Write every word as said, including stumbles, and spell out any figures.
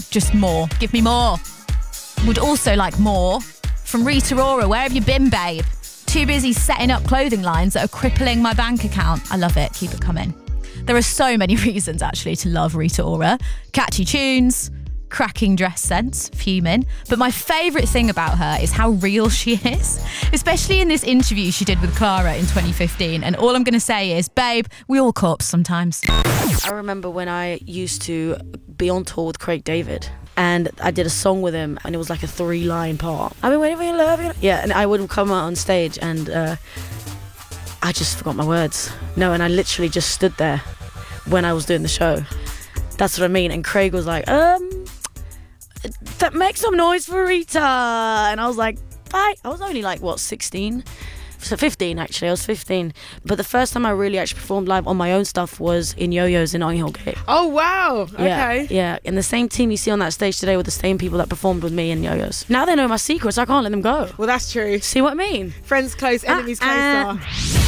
just more. Give me more. Would also like more from Rita Ora. Where have you been, babe? Too busy setting up clothing lines that are crippling my bank account. I love it. Keep it coming. There are so many reasons, actually, to love Rita Ora. Catchy tunes, cracking dress sense, fuming. But my favourite thing about her is how real she is, especially in this interview she did with Clara in twenty fifteen. And all I'm going to say is, babe, we all corpse sometimes. I remember when I used to be on tour with Craig David, and I did a song with him, and it was like a three-line part. I've been waiting for your love. Yeah, and I would come out on stage, and uh, I just forgot my words. No, and I literally just stood there when I was doing the show. That's what I mean. And Craig was like, um, that make some noise for Rita. And I was like, bye. I was only like, what, sixteen? So fifteen, actually. I was fifteen. But the first time I really actually performed live on my own stuff was in Yo-Yo's in Notting Hill Gate. Oh, wow. Okay. Yeah, yeah. And the same team you see on that stage today were the same people that performed with me in Yo-Yo's. Now they know my secrets. I can't let them go. Well, that's true. See what I mean? Friends close, enemies Uh, uh. closer.